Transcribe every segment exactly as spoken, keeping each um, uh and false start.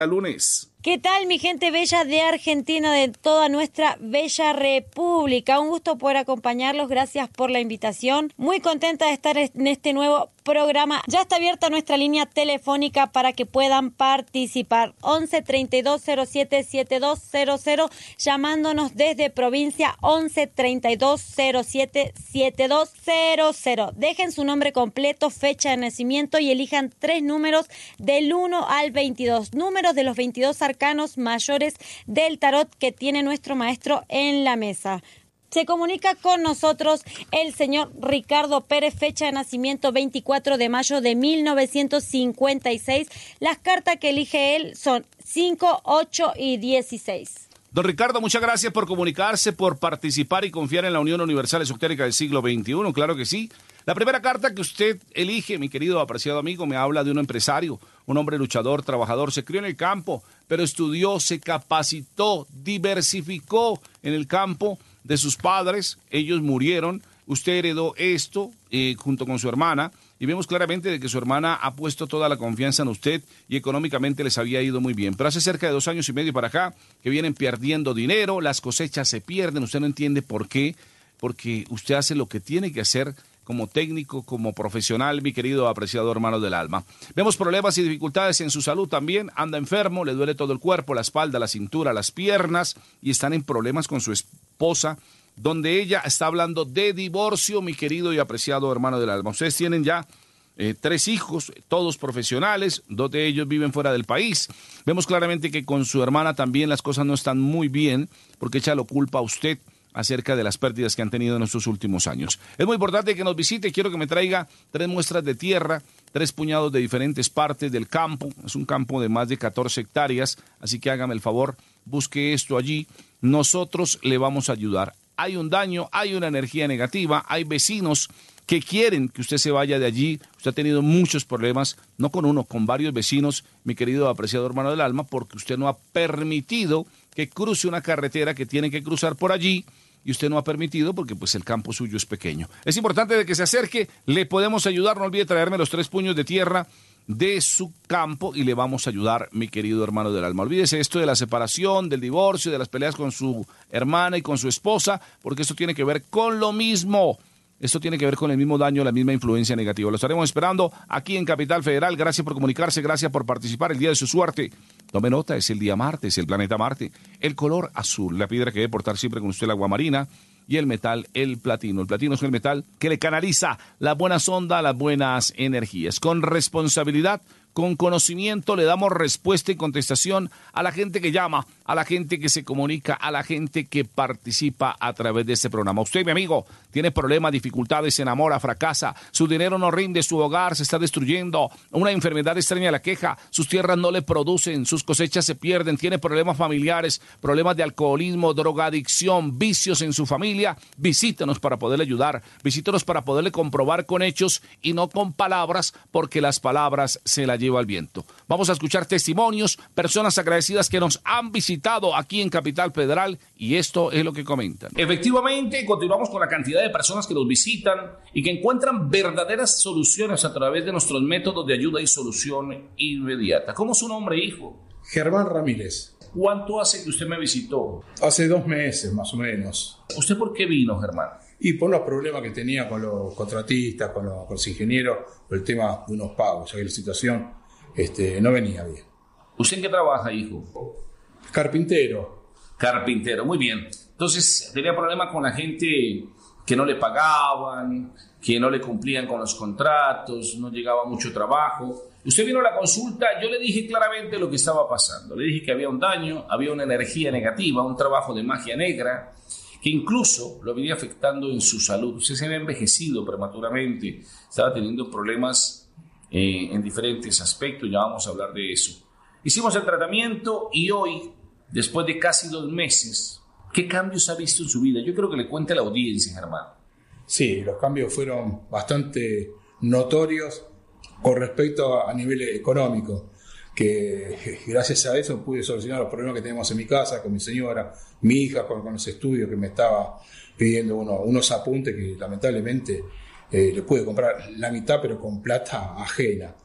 Lunes. ¿Qué tal, mi gente bella de Argentina, de toda nuestra bella república? Un gusto poder acompañarlos, gracias por la invitación. Muy contenta de estar en este nuevo programa. Ya está abierta nuestra línea telefónica para que puedan participar. once treinta y dos cero siete setenta y dos cero cero, llamándonos desde provincia once treinta y dos cero siete setenta y dos cero cero. Dejen su nombre completo, fecha de nacimiento y elijan tres números del uno al veintidós. Números de los veintidós arcanos mayores del tarot que tiene nuestro maestro en la mesa. Se comunica con nosotros el señor Ricardo Pérez, fecha de nacimiento veinticuatro de mayo de mil novecientos cincuenta y seis. Las cartas que elige él son cinco, ocho y dieciséis. Don Ricardo, muchas gracias por comunicarse, por participar y confiar en la Unión Universal Esotérica del siglo veintiuno, claro que sí. La primera carta que usted elige, mi querido apreciado amigo, me habla de un empresario, un hombre luchador, trabajador, se crió en el campo, pero estudió, se capacitó, diversificó en el campo de sus padres, ellos murieron, usted heredó esto eh, junto con su hermana, y vemos claramente de que su hermana ha puesto toda la confianza en usted y económicamente les había ido muy bien. Pero hace cerca de dos años y medio para acá que vienen perdiendo dinero, las cosechas se pierden, usted no entiende por qué, porque usted hace lo que tiene que hacer como técnico, como profesional, mi querido apreciado hermano del alma. Vemos problemas y dificultades en su salud también, anda enfermo, le duele todo el cuerpo, la espalda, la cintura, las piernas, y están en problemas con su esposa, donde ella está hablando de divorcio, mi querido y apreciado hermano del alma. Ustedes tienen ya eh, tres hijos, todos profesionales, dos de ellos viven fuera del país. Vemos claramente que con su hermana también las cosas no están muy bien, porque echa la culpa a usted acerca de las pérdidas que han tenido en estos últimos años. Es muy importante que nos visite, quiero que me traiga tres muestras de tierra, tres puñados de diferentes partes del campo, es un campo de más de catorce hectáreas, así que hágame el favor, busque esto allí, nosotros le vamos a ayudar. Hay un daño, hay una energía negativa, hay vecinos que quieren que usted se vaya de allí, usted ha tenido muchos problemas, no con uno, con varios vecinos, mi querido apreciado hermano del alma, porque usted no ha permitido que cruce una carretera que tiene que cruzar por allí, y usted no ha permitido porque pues el campo suyo es pequeño. Es importante de que se acerque, le podemos ayudar, no olvide traerme los tres puños de tierra de su campo y le vamos a ayudar, mi querido hermano del alma. Olvídese esto de la separación, del divorcio, de las peleas con su hermana y con su esposa, porque esto tiene que ver con lo mismo. Esto tiene que ver con el mismo daño, la misma influencia negativa. Lo estaremos esperando aquí en Capital Federal. Gracias por comunicarse, gracias por participar. El día de su suerte, tome nota, es el día martes, el planeta Marte. El color azul, la piedra que debe portar siempre con usted, el agua marina. Y el metal, el platino. El platino es el metal que le canaliza la buena sonda, las buenas energías. Con responsabilidad, con conocimiento, le damos respuesta y contestación a la gente que llama, a la gente que se comunica, a la gente que participa a través de este programa. Usted, mi amigo, tiene problemas, dificultades, se enamora, fracasa, su dinero no rinde, su hogar se está destruyendo, una enfermedad extraña la queja, sus tierras no le producen, sus cosechas se pierden, tiene problemas familiares, problemas de alcoholismo, drogadicción, vicios en su familia. Visítenos para poderle ayudar, visítenos para poderle comprobar con hechos y no con palabras, porque las palabras se las lleva al viento. Vamos a escuchar testimonios, personas agradecidas que nos han visitado aquí en Capital Federal, y esto es lo que comentan. Efectivamente, continuamos con la cantidad de personas que nos visitan y que encuentran verdaderas soluciones a través de nuestros métodos de ayuda y solución inmediata. ¿Cómo es su nombre, hijo? Germán Ramírez. ¿Cuánto hace que usted me visitó? Hace dos meses, más o menos. ¿Usted por qué vino, Germán? Y por los problemas que tenía con los contratistas, con los, con los ingenieros, por el tema de unos pagos, ya que la situación este, no venía bien. ¿Usted en qué trabaja, hijo? Carpintero. Carpintero, muy bien. Entonces, tenía problemas con la gente que no le pagaban, que no le cumplían con los contratos, no llegaba mucho trabajo. Usted vino a la consulta, yo le dije claramente lo que estaba pasando. Le dije que había un daño, había una energía negativa, un trabajo de magia negra, que incluso lo venía afectando en su salud. Usted se había envejecido prematuramente, estaba teniendo problemas eh, en diferentes aspectos, ya vamos a hablar de eso. Hicimos el tratamiento y hoy, después de casi dos meses, ¿qué cambios ha visto en su vida? Yo creo que le cuente a la audiencia, Germán. Sí, los cambios fueron bastante notorios con respecto a, a nivel económico, que gracias a eso pude solucionar los problemas que tenemos en mi casa, con mi señora, mi hija, con, con los estudios que me estaba pidiendo uno, unos apuntes que lamentablemente eh, le pude comprar la mitad, pero con plata ajena.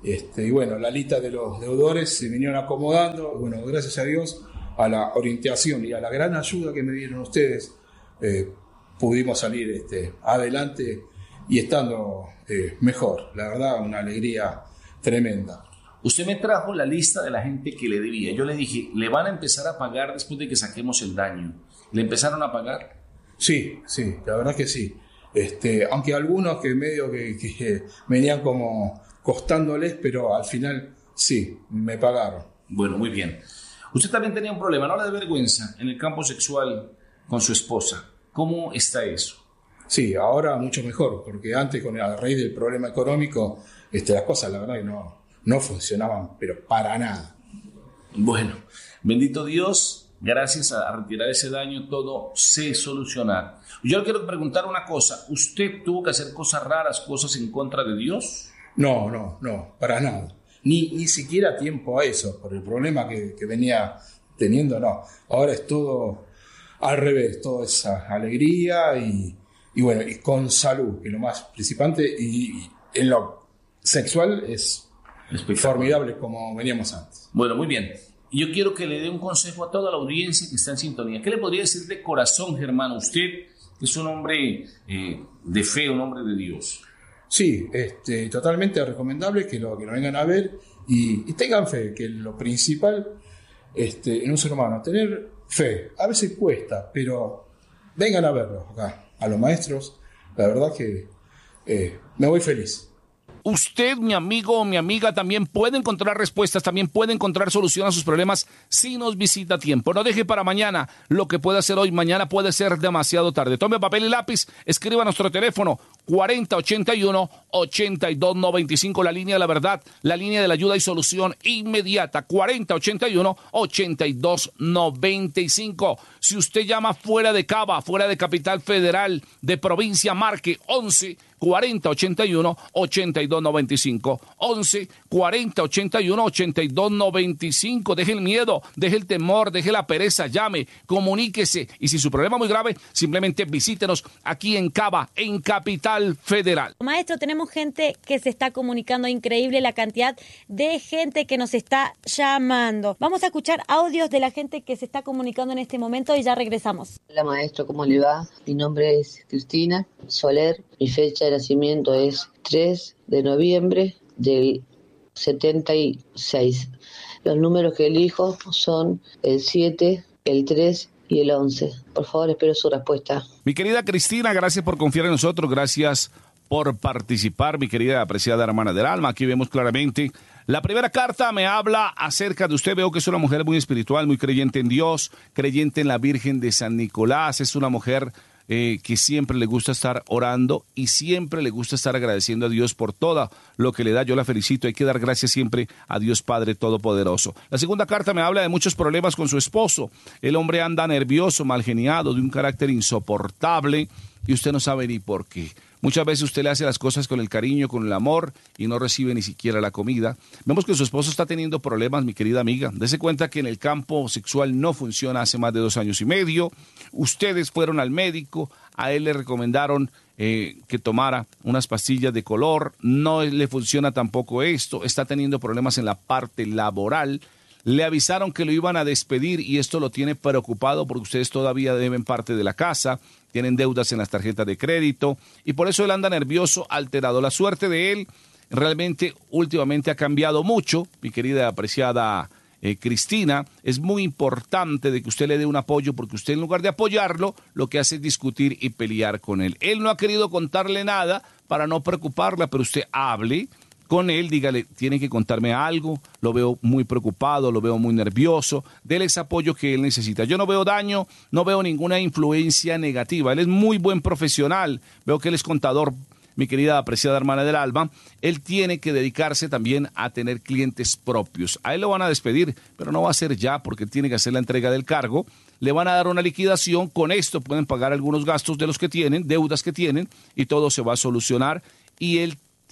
Este, y bueno, la lista de los deudores se vinieron acomodando. Bueno, gracias a Dios, a la orientación y a la gran ayuda que me dieron ustedes, eh, pudimos salir este, adelante y estando eh, mejor. La verdad, una alegría tremenda. Usted me trajo la lista de la gente que le debía. Yo le dije, le van a empezar a pagar después de que saquemos el daño. ¿Le empezaron a pagar? Sí, sí, la verdad que sí. Este, aunque algunos que medio que, que venían como costándoles, pero al final sí, me pagaron. Bueno, muy bien. Usted también tenía un problema, no le de vergüenza, en el campo sexual con su esposa. ¿Cómo está eso? Sí, ahora mucho mejor, porque antes, con a raíz del problema económico, este, las cosas la verdad que no, no funcionaban, pero para nada. Bueno, bendito Dios, gracias a retirar ese daño todo se solucionará. Yo le quiero preguntar una cosa, ¿usted tuvo que hacer cosas raras, cosas en contra de Dios? No, no, no, para nada. Ni, ni siquiera tiempo a eso, por el problema que, que venía teniendo, no. Ahora es todo al revés, toda esa alegría y, y bueno, y con salud, que es lo más principante, y, y en lo sexual es formidable como veníamos antes. Bueno, muy bien. Yo quiero que le dé un consejo a toda la audiencia que está en sintonía. ¿Qué le podría decir de corazón, Germán? Usted que es un hombre eh, de fe, un hombre de Dios. Sí, este, totalmente recomendable que lo, que lo vengan a ver y, y tengan fe, que lo principal este, en un ser humano, tener fe. A veces cuesta, pero vengan a verlo acá, a los maestros. La verdad que eh, me voy feliz. Usted, mi amigo o mi amiga, también puede encontrar respuestas, también puede encontrar solución a sus problemas si nos visita a tiempo. No deje para mañana lo que puede hacer hoy. Mañana puede ser demasiado tarde. Tome papel y lápiz, escriba a nuestro teléfono cuarenta ochenta y uno ochenta y dos noventa y cinco, la línea de la verdad, la línea de la ayuda y solución inmediata, cuarenta ochenta y uno ochenta y dos noventa y cinco. Si usted llama fuera de Cava, fuera de Capital Federal, de provincia, marque once cuarenta ochenta y uno ochenta y dos noventa y cinco, once cuarenta ochenta y uno ochenta y dos noventa y cinco. Deje el miedo, deje el temor, deje la pereza, llame, comuníquese y si su problema es muy grave, simplemente visítenos aquí en Cava, en Capital Federal. Maestro, tenemos gente que se está comunicando, increíble la cantidad de gente que nos está llamando. Vamos a escuchar audios de la gente que se está comunicando en este momento y ya regresamos. Hola maestro, ¿cómo le va? Mi nombre es Cristina Soler, mi fecha de nacimiento es tres de noviembre del setenta y seis. Los números que elijo son el siete, el tres y el once. Por favor, espero su respuesta. Mi querida Cristina, gracias por confiar en nosotros, gracias por participar, mi querida apreciada hermana del alma. Aquí vemos claramente, la primera carta me habla acerca de usted. Veo que es una mujer muy espiritual, muy creyente en Dios, creyente en la Virgen de San Nicolás. Es una mujer Eh, que siempre le gusta estar orando y siempre le gusta estar agradeciendo a Dios por todo lo que le da. Yo la felicito, hay que dar gracias siempre a Dios Padre Todopoderoso. La segunda carta me habla de muchos problemas con su esposo. El hombre anda nervioso, mal geniado, de un carácter insoportable y usted no sabe ni por qué. Muchas veces usted le hace las cosas con el cariño, con el amor y no recibe ni siquiera la comida. Vemos que su esposo está teniendo problemas, mi querida amiga. Dese cuenta que en el campo sexual no funciona hace más de dos años y medio. Ustedes fueron al médico, a él le recomendaron eh, que tomara unas pastillas de color. No le funciona tampoco esto. Está teniendo problemas en la parte laboral. Le avisaron que lo iban a despedir y esto lo tiene preocupado porque ustedes todavía deben parte de la casa, tienen deudas en las tarjetas de crédito y por eso él anda nervioso, alterado. La suerte de él realmente últimamente ha cambiado mucho, mi querida apreciada eh, Cristina. Es muy importante de que usted le dé un apoyo porque usted en lugar de apoyarlo, lo que hace es discutir y pelear con él. Él no ha querido contarle nada para no preocuparla, pero usted hable con él, dígale, tiene que contarme algo, lo veo muy preocupado, lo veo muy nervioso, déle ese apoyo que él necesita. Yo no veo daño, no veo ninguna influencia negativa, él es muy buen profesional, veo que él es contador, mi querida apreciada hermana del alma. Él tiene que dedicarse también a tener clientes propios. A él lo van a despedir, pero no va a ser ya porque tiene que hacer la entrega del cargo. Le van a dar una liquidación, con esto pueden pagar algunos gastos de los que tienen, deudas que tienen, y todo se va a solucionar y él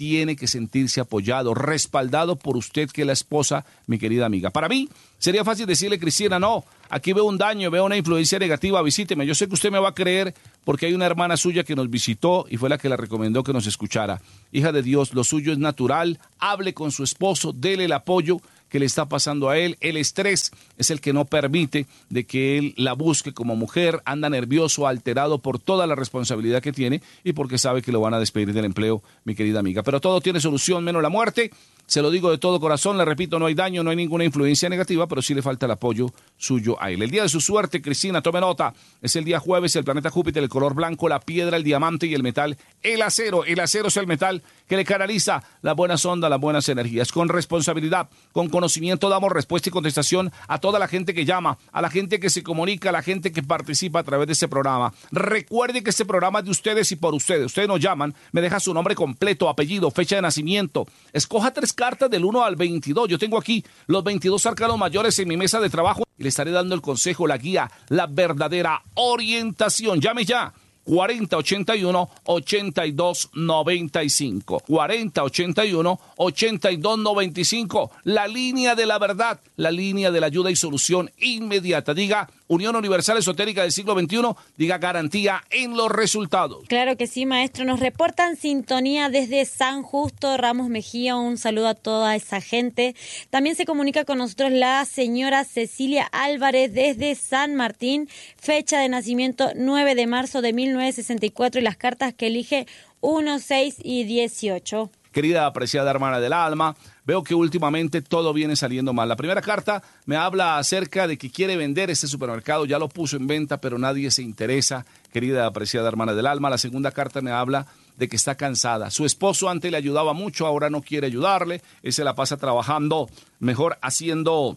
tiene que sentirse apoyado, respaldado por usted, que es la esposa, mi querida amiga. Para mí, sería fácil decirle, Cristina, no, aquí veo un daño, veo una influencia negativa, visíteme. Yo sé que usted me va a creer porque hay una hermana suya que nos visitó y fue la que la recomendó que nos escuchara. Hija de Dios, lo suyo es natural, hable con su esposo, dele el apoyo que le está pasando a él. El estrés es el que no permite de que él la busque como mujer, anda nervioso, alterado por toda la responsabilidad que tiene y porque sabe que lo van a despedir del empleo, mi querida amiga. Pero todo tiene solución menos la muerte. Se lo digo de todo corazón, le repito, no hay daño, no hay ninguna influencia negativa, pero sí le falta el apoyo suyo a él. El día de su suerte, Cristina, tome nota, es el día jueves, el planeta Júpiter, el color blanco, la piedra, el diamante y el metal, el acero. El acero es el metal que le canaliza las buenas ondas, las buenas energías. Con responsabilidad, con conocimiento, damos respuesta y contestación a toda la gente que llama, a la gente que se comunica, a la gente que participa a través de este programa. Recuerde que este programa es de ustedes y por ustedes. Ustedes nos llaman, me deja su nombre completo, apellido, fecha de nacimiento. Escoja tres cartas del uno al veintidós. Yo tengo aquí los veintidós arcanos mayores en mi mesa de trabajo y le estaré dando el consejo, la guía, la verdadera orientación. Llame ya. cuarenta ochenta y uno ochenta y dos noventa y cinco. cuarenta ochenta y uno ochenta y dos noventa y cinco. La línea de la verdad, la línea de la ayuda y solución inmediata. Diga Unión Universal Esotérica del siglo veintiuno, diga garantía en los resultados. Claro que sí, maestro. Nos reportan sintonía desde San Justo, Ramos Mejía. Un saludo a toda esa gente. También se comunica con nosotros la señora Cecilia Álvarez desde San Martín. Fecha de nacimiento nueve de marzo de mil novecientos sesenta y cuatro y las cartas que elige uno, seis y dieciocho. Querida apreciada hermana del alma, veo que últimamente todo viene saliendo mal. La primera carta me habla acerca de que quiere vender este supermercado, ya lo puso en venta, pero nadie se interesa, querida apreciada hermana del alma. La segunda carta me habla de que está cansada. Su esposo antes le ayudaba mucho, ahora no quiere ayudarle, él se la pasa trabajando, mejor haciendo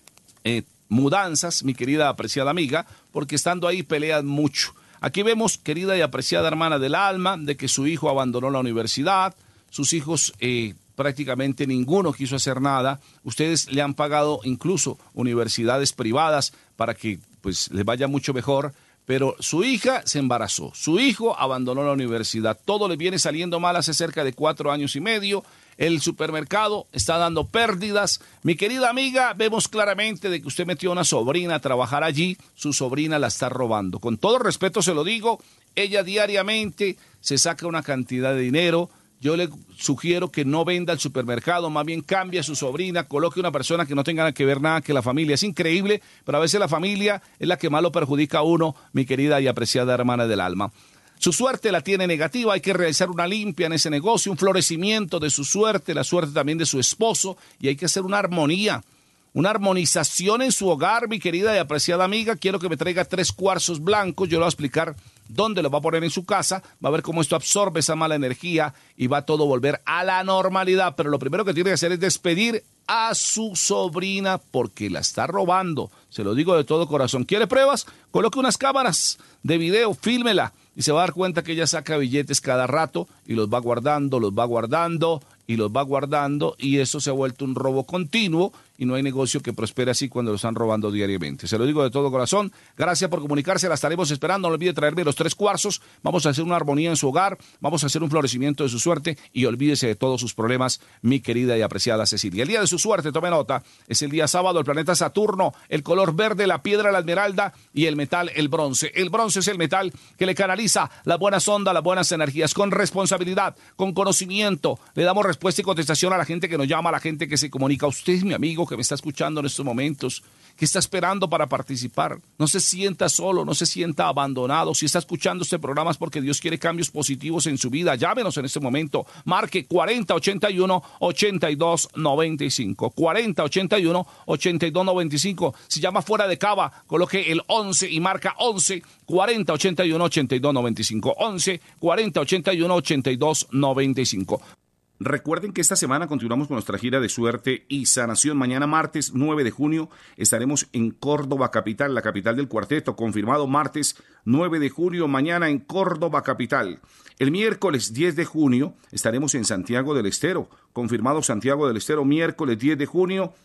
eh, mudanzas, mi querida apreciada amiga, porque estando ahí pelean mucho. Aquí vemos, querida y apreciada hermana del alma, de que su hijo abandonó la universidad, sus hijos eh, prácticamente ninguno quiso hacer nada, ustedes le han pagado incluso universidades privadas para que pues les vaya mucho mejor, pero su hija se embarazó, su hijo abandonó la universidad, todo le viene saliendo mal hace cerca de cuatro años y medio, el supermercado está dando pérdidas. Mi querida amiga, vemos claramente de que usted metió a una sobrina a trabajar allí, su sobrina la está robando. Con todo respeto se lo digo, ella diariamente se saca una cantidad de dinero. Yo le sugiero que no venda el supermercado, más bien cambie a su sobrina, coloque una persona que no tenga que ver nada que la familia. Es increíble, pero a veces la familia es la que más lo perjudica a uno, mi querida y apreciada hermana del alma. Su suerte la tiene negativa, hay que realizar una limpia en ese negocio, un florecimiento de su suerte, la suerte también de su esposo, y hay que hacer una armonía, una armonización en su hogar, mi querida y apreciada amiga. Quiero que me traiga tres cuarzos blancos, yo le voy a explicar dónde los va a poner en su casa, va a ver cómo esto absorbe esa mala energía y va a todo volver a la normalidad, pero lo primero que tiene que hacer es despedir a su sobrina porque la está robando, se lo digo de todo corazón. ¿Quiere pruebas? Coloque unas cámaras de video, fílmela y se va a dar cuenta que ella saca billetes cada rato y los va guardando, los va guardando y los va guardando y eso se ha vuelto un robo continuo y no hay negocio que prospere así cuando lo están robando diariamente. Se lo digo de todo corazón. Gracias por comunicarse, la estaremos esperando. No olvide traerme los tres cuarzos. Vamos a hacer una armonía en su hogar, vamos a hacer un florecimiento de su suerte y olvídese de todos sus problemas, mi querida y apreciada Cecilia. El día de su suerte, tome nota, es el día sábado, el planeta Saturno, el color verde, la piedra, la esmeralda y el metal, el bronce. El bronce es el metal que le canaliza las buenas ondas, las buenas energías, con responsabilidad, con conocimiento. Le damos respuesta y contestación a la gente que nos llama, a la gente que se comunica. Usted es mi amigo que me está escuchando en estos momentos, que está esperando para participar. No se sienta solo, no se sienta abandonado. Si está escuchando este programa es porque Dios quiere cambios positivos en su vida. Llámenos en este momento. Marque cuarenta ochenta y uno ochenta y dos noventa y cinco. cuarenta ochenta y uno ochenta y dos noventa y cinco. Si llama fuera de Cava, coloque el once y marca once cuarenta ochenta y uno ochenta y dos noventa y cinco. once cuarenta ochenta y uno ochenta y dos noventa y cinco. Recuerden que esta semana continuamos con nuestra gira de suerte y sanación. Mañana martes nueve de junio estaremos en Córdoba capital, la capital del cuarteto, confirmado martes nueve de junio, mañana en Córdoba capital. El miércoles diez de junio estaremos en Santiago del Estero, confirmado Santiago del Estero, miércoles diez de junio.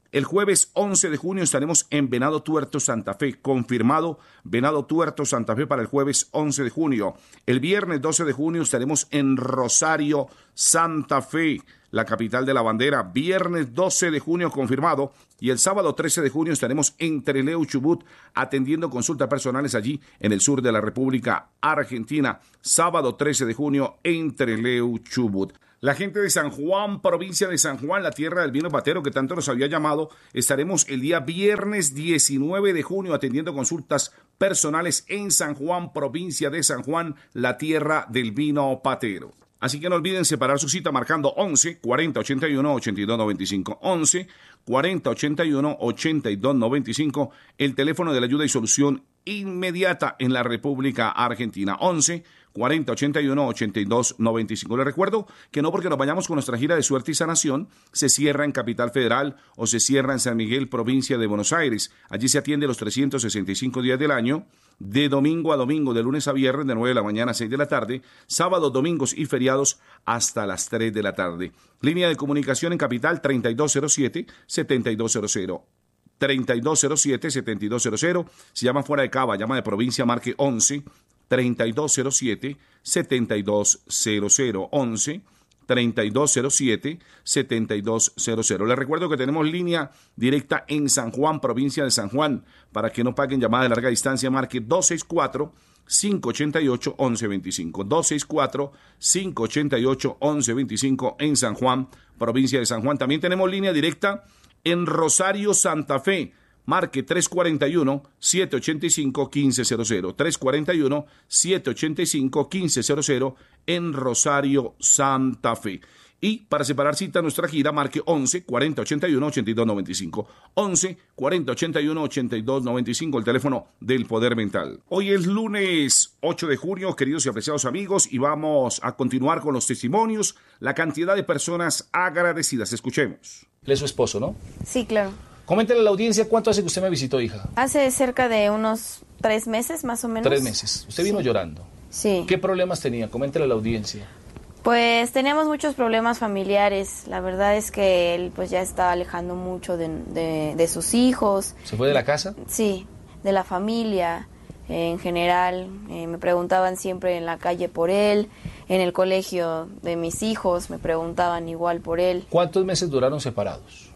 El jueves once de junio estaremos en Venado Tuerto, Santa Fe. Confirmado, Venado Tuerto, Santa Fe para el jueves once de junio. El viernes doce de junio estaremos en Rosario, Santa Fe, la capital de la bandera. Viernes doce de junio confirmado. Y el sábado trece de junio estaremos en Trelew, Chubut, atendiendo consultas personales allí en el sur de la República Argentina. Sábado trece de junio en Trelew, Chubut. La gente de San Juan, provincia de San Juan, la tierra del vino patero que tanto nos había llamado, estaremos el día viernes diecinueve de junio atendiendo consultas personales en San Juan, provincia de San Juan, la tierra del vino patero. Así que no olviden separar su cita marcando once cuarenta ochenta y uno ochenta y dos noventa y cinco. once cuarenta ochenta y uno ochenta y dos noventa y cinco, el teléfono de la ayuda y solución inmediata en la República Argentina. once cuarenta ochenta y uno ochenta y dos noventa y cinco. Les recuerdo que no porque nos vayamos con nuestra gira de suerte y sanación se cierra en Capital Federal o se cierra en San Miguel, provincia de Buenos Aires. Allí se atiende los trescientos sesenta y cinco días del año, de domingo a domingo, de lunes a viernes, de nueve de la mañana a seis de la tarde, sábados, domingos y feriados hasta las tres de la tarde. Línea de comunicación en Capital treinta y dos cero siete setenta y dos cero cero. treinta y dos cero siete setenta y dos cero cero. Si llama fuera de Cava, llama de provincia, marque once treinta y dos cero siete setenta y dos cero cero. once treinta y dos cero siete setenta y dos cero cero. Les recuerdo que tenemos línea directa en San Juan, provincia de San Juan. Para que no paguen llamada de larga distancia, marque dos seis cuatro cinco ocho ocho once veinticinco. dos seis cuatro cinco ocho ocho once veinticinco en San Juan, provincia de San Juan. También tenemos línea directa en Rosario, Santa Fe. Marque tres cuatro uno siete ocho cinco uno cinco cero cero. tres cuatro uno siete ocho cinco uno cinco cero cero en Rosario, Santa Fe. Y para separar cita a nuestra gira, marque once cuarenta ochenta y uno ochenta y dos noventa y cinco. once cuarenta ochenta y uno ochenta y dos noventa y cinco, el teléfono del Poder Mental. Hoy es lunes ocho de junio, queridos y apreciados amigos, y vamos a continuar con los testimonios, la cantidad de personas agradecidas. Escuchemos. Él es su esposo, ¿no? Sí, claro. Coméntele a la audiencia cuánto hace que usted me visitó, hija. Hace cerca de unos tres meses, más o menos. Tres meses. Usted vino sí. llorando. Sí. ¿Qué problemas tenía? Coméntele a la audiencia. Pues teníamos muchos problemas familiares. La verdad es que él pues ya estaba alejando mucho de, de, de sus hijos. ¿Se fue de la casa? Sí, de la familia eh, en general. Eh, me preguntaban siempre en la calle por él. En el colegio de mis hijos me preguntaban igual por él. ¿Cuántos meses duraron separados?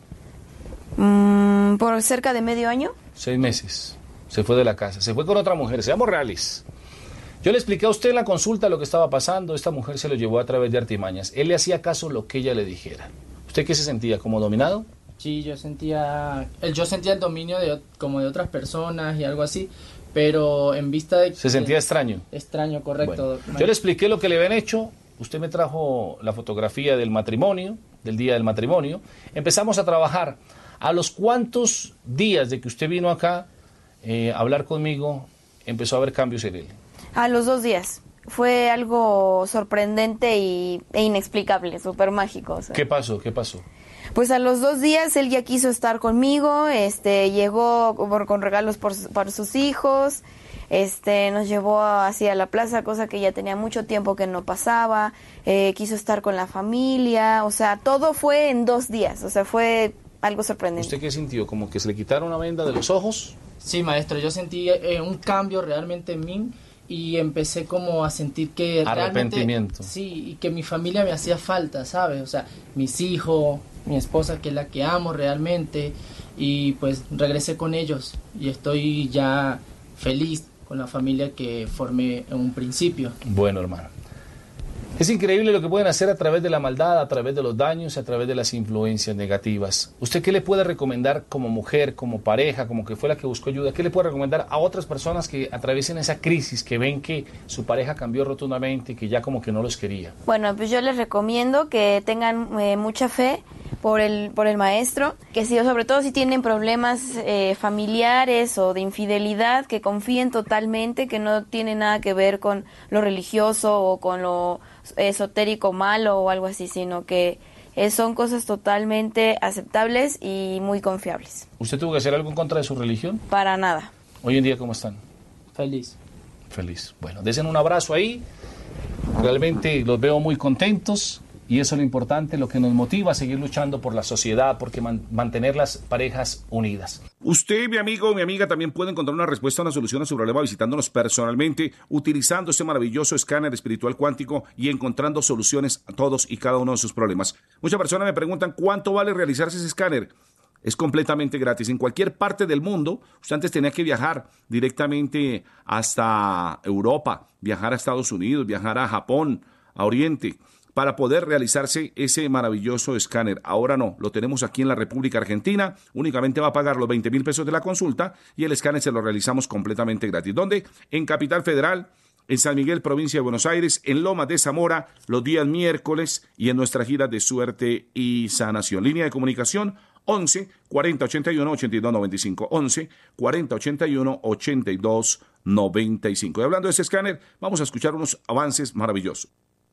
Mm, por cerca de medio año. Seis meses. Se fue de la casa. Se fue con otra mujer. Seamos reales. Yo le expliqué a usted en la consulta lo que estaba pasando. Esta mujer se lo llevó a través de artimañas. Él le hacía caso lo que ella le dijera. ¿Usted qué se sentía? ¿Como dominado? Sí, yo sentía el, yo sentía el dominio de, como de otras personas y algo así, pero en vista de... ¿Se sentía extraño? Extraño, correcto. Bueno, yo le expliqué lo que le habían hecho. Usted me trajo la fotografía del matrimonio, del día del matrimonio. Empezamos a trabajar. ¿A los cuántos días de que usted vino acá eh, a hablar conmigo empezó a haber cambios en él? A los dos días. Fue algo sorprendente y, e inexplicable, súper mágico. O sea. ¿Qué pasó? ¿Qué pasó? Pues a los dos días él ya quiso estar conmigo, este, llegó por, con regalos por, para sus hijos, este, nos llevó hacia la plaza, cosa que ya tenía mucho tiempo que no pasaba, eh, quiso estar con la familia, o sea, todo fue en dos días, o sea, fue algo sorprendente. ¿Usted qué sintió? ¿Como que se le quitaron una venda de los ojos? Sí, maestro, yo sentí eh, un cambio realmente en mí. Y empecé como a sentir que arrepentimiento. Sí, y que mi familia me hacía falta, ¿sabes? O sea, mis hijos, mi esposa, que es la que amo realmente, y pues regresé con ellos y estoy ya feliz con la familia que formé en un principio. Bueno, hermano. Es increíble lo que pueden hacer a través de la maldad, a través de los daños, a través de las influencias negativas. ¿Usted qué le puede recomendar como mujer, como pareja, como que fue la que buscó ayuda? ¿Qué le puede recomendar a otras personas que atraviesen esa crisis, que ven que su pareja cambió rotundamente, que ya como que no los quería? Bueno, pues yo les recomiendo que tengan eh, mucha fe por el por el maestro, que si, sobre todo si tienen problemas eh, familiares o de infidelidad, que confíen totalmente, que no tiene nada que ver con lo religioso o con lo esotérico malo o algo así, sino que eh, son cosas totalmente aceptables y muy confiables. ¿Usted tuvo que hacer algo en contra de su religión? Para nada. ¿Hoy en día cómo están? Feliz. Feliz. Bueno, desen un abrazo ahí. Realmente los veo muy contentos. Y eso es lo importante, lo que nos motiva a seguir luchando por la sociedad, porque man- mantener las parejas unidas. Usted, mi amigo, mi amiga, también puede encontrar una respuesta, una solución a su problema visitándonos personalmente, utilizando este maravilloso escáner espiritual cuántico y encontrando soluciones a todos y cada uno de sus problemas. Muchas personas me preguntan cuánto vale realizarse ese escáner. Es completamente gratis. En cualquier parte del mundo, usted antes tenía que viajar directamente hasta Europa, viajar a Estados Unidos, viajar a Japón, a Oriente, para poder realizarse ese maravilloso escáner. Ahora no, lo tenemos aquí en la República Argentina, únicamente va a pagar los veinte mil pesos de la consulta y el escáner se lo realizamos completamente gratis. ¿Dónde? En Capital Federal, en San Miguel, provincia de Buenos Aires, en Lomas de Zamora, los días miércoles y en nuestra gira de suerte y sanación. Línea de comunicación once, cuarenta, ochenta y uno, ochenta y dos, noventa y cinco. once, cuarenta, ochenta y uno, ochenta y dos, noventa y cinco. Y hablando de ese escáner, vamos a escuchar unos avances maravillosos.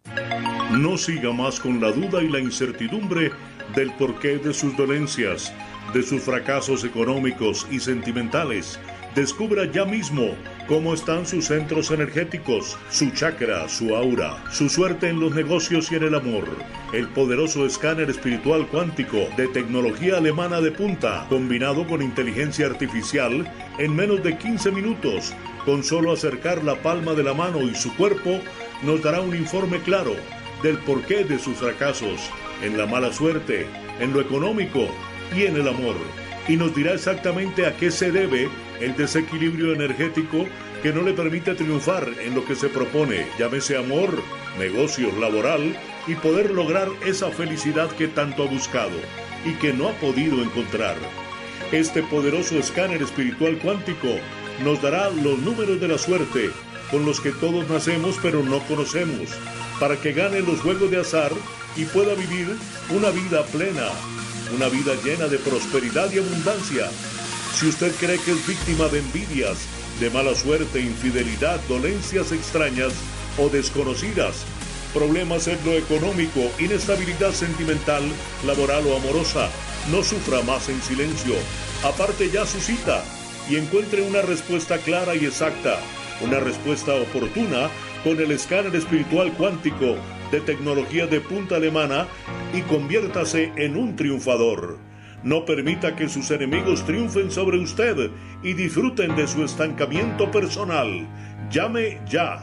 No siga más con la duda y la incertidumbre del porqué de sus dolencias, de sus fracasos económicos y sentimentales. Descubra ya mismo cómo están sus centros energéticos, su chakra, su aura, su suerte en los negocios y en el amor. El poderoso escáner espiritual cuántico de tecnología alemana de punta, combinado con inteligencia artificial, en menos de quince minutos, con solo acercar la palma de la mano y su cuerpo, nos dará un informe claro del porqué de sus fracasos, en la mala suerte, en lo económico y en el amor. Y nos dirá exactamente a qué se debe el desequilibrio energético que no le permite triunfar en lo que se propone, llámese amor, negocios, laboral, y poder lograr esa felicidad que tanto ha buscado y que no ha podido encontrar. Este poderoso escáner espiritual cuántico nos dará los números de la suerte con los que todos nacemos pero no conocemos, para que gane los juegos de azar y pueda vivir una vida plena, una vida llena de prosperidad y abundancia. Si usted cree que es víctima de envidias, de mala suerte, infidelidad, dolencias extrañas o desconocidas, problemas en lo económico, inestabilidad sentimental, laboral o amorosa, no sufra más en silencio. Aparte ya su cita y encuentre una respuesta clara y exacta, una respuesta oportuna con el escáner espiritual cuántico de tecnología de punta alemana y conviértase en un triunfador. No permita que sus enemigos triunfen sobre usted y disfruten de su estancamiento personal. Llame ya.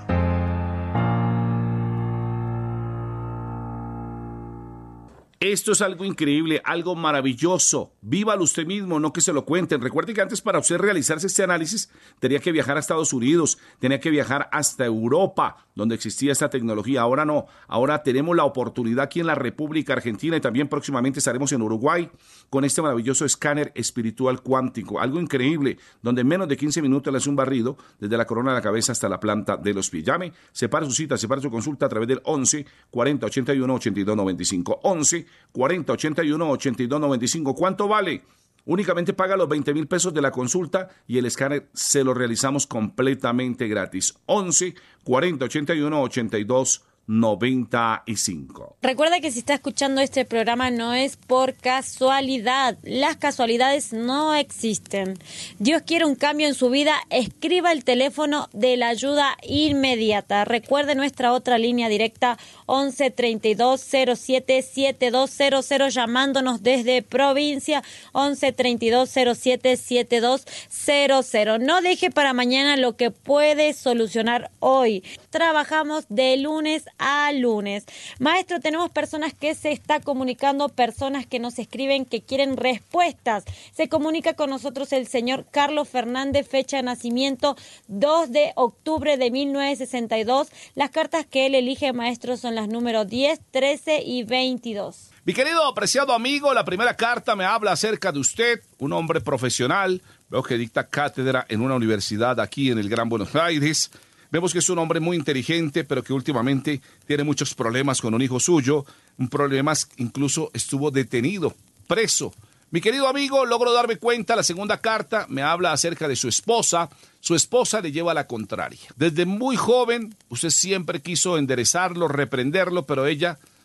Esto es algo increíble, algo maravilloso. Vívalo usted mismo, no que se lo cuenten. Recuerde que antes para usted realizarse este análisis tenía que viajar a Estados Unidos, tenía que viajar hasta Europa, donde existía esta tecnología. Ahora no, ahora tenemos la oportunidad aquí en la República Argentina y también próximamente estaremos en Uruguay con este maravilloso escáner espiritual cuántico. Algo increíble, donde en menos de quince minutos le hace un barrido desde la corona de la cabeza hasta la planta de los pies. Llame, separe su cita, separe su consulta a través del once, cuarenta, ochenta y uno, ochenta y dos, noventa y cinco. once, cuarenta, ochenta y uno, ochenta y dos, noventa y cinco. ¿Cuánto vale? Únicamente paga los veinte mil pesos de la consulta y el escáner se lo realizamos completamente gratis. once, cuarenta, ochenta y uno, ochenta y dos, noventa y cinco. Recuerda que si está escuchando este programa no es por casualidad. Las casualidades no existen. Dios quiere un cambio en su vida. Escriba el teléfono de la ayuda inmediata. Recuerde nuestra otra línea directa once, treinta y dos, cero siete, setenta y dos cero cero, llamándonos desde provincia once, treinta y dos, cero siete, setenta y dos cero cero. No deje para mañana lo que puede solucionar hoy. Trabajamos de lunes a lunes. Maestro, tenemos personas que se está comunicando, personas que nos escriben que quieren respuestas. Se comunica con nosotros el señor Carlos Fernández, fecha de nacimiento dos de octubre de mil novecientos sesenta y dos. Las cartas que él elige, maestro, son las números diez, trece y veintidós. Mi querido apreciado amigo, la primera carta me habla acerca de usted, un hombre profesional. Veo que dicta cátedra en una universidad aquí en el Gran Buenos Aires. Vemos que es un hombre muy inteligente, pero que últimamente tiene muchos problemas con un hijo suyo. Un problema, incluso estuvo detenido, preso. Mi querido amigo, logro darme cuenta, la segunda carta me habla acerca de su esposa. Su esposa le lleva a la contraria. Desde muy joven, usted siempre quiso enderezarlo, reprenderlo, pero ella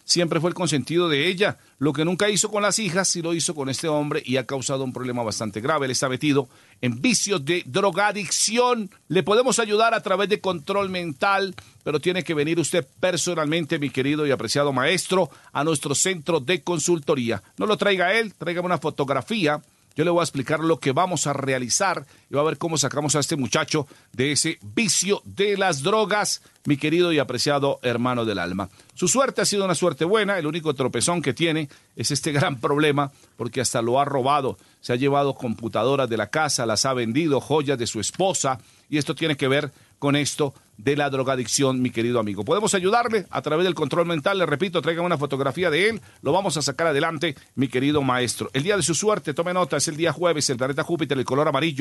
siempre fue el consentido de ella. Lo que nunca hizo con las hijas, sí lo hizo con este hombre y ha causado un problema bastante grave. Él está metido en vicios de drogadicción. Le podemos ayudar a través de control mental, pero tiene que venir usted personalmente, mi querido y apreciado maestro, a nuestro centro de consultoría. No lo traiga él, tráigame una fotografía. Yo le voy a explicar lo que vamos a realizar y va a ver cómo sacamos a este muchacho de ese vicio de las drogas, mi querido y apreciado hermano del alma. Su suerte ha sido una suerte buena, el único tropezón que tiene es este gran problema porque hasta lo ha robado. Se ha llevado computadoras de la casa, las ha vendido, joyas de su esposa y esto tiene que ver con esto de la drogadicción, mi querido amigo. Podemos ayudarle a través del control mental, le repito, traigan una fotografía de él, lo vamos a sacar adelante, mi querido maestro. El día de su suerte, tome nota, es el día jueves, el planeta Júpiter, el color amarillo.